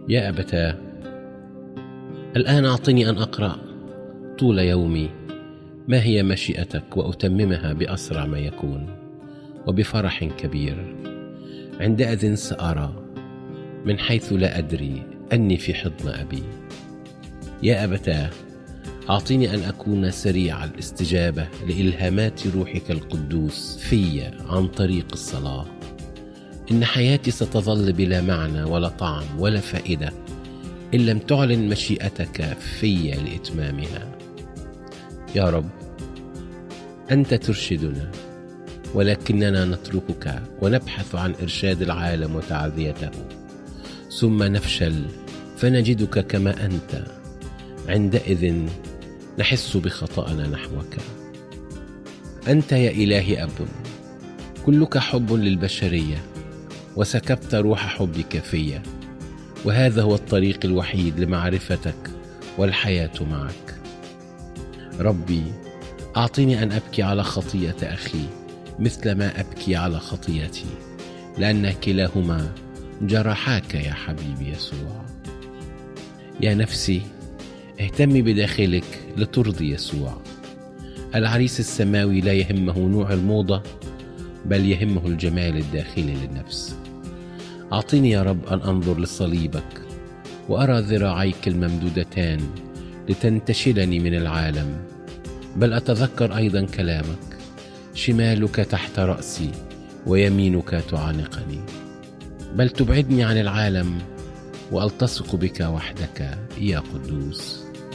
يا أبتاه، الآن أعطني أن أقرأ طول يومي ما هي مشيئتك وأتممها بأسرع ما يكون وبفرح كبير. عندئذ سأرى من حيث لا أدري أني في حضن أبي. يا أبتاه، أعطني أن أكون سريع الاستجابة لإلهامات روحك القدوس في عن طريق الصلاة. إن حياتي ستظل بلا معنى ولا طعم ولا فائدة إن لم تعلن مشيئتك في لإتمامها. يا رب، أنت ترشدنا، ولكننا نتركك ونبحث عن إرشاد العالم وتعزيته، ثم نفشل فنجدك كما أنت. عندئذ نحس بخطأنا نحوك. أنت يا إلهي أب، كلك حب للبشرية، وسكبت روح حبك في، وهذا هو الطريق الوحيد لمعرفتك والحياة معك. ربي، أعطني أن أبكي على خطية أخي مثل ما أبكي على خطيتي، لأن كلاهما جرحاك يا حبيبي يسوع. يا نفسي، اهتمي بداخلك لترضي يسوع. العريس السماوي لا يهمه نوع الموضة، بل يهمه الجمال الداخلي للنفس. أعطني يا رب أن أنظر لصليبك وأرى ذراعيك الممدودتان لتنتشلني من العالم، بل أتذكر أيضا كلامك: شمالك تحت رأسي ويمينك تعانقني. بل تبعدني عن العالم وألتصق بك وحدك يا قدوس.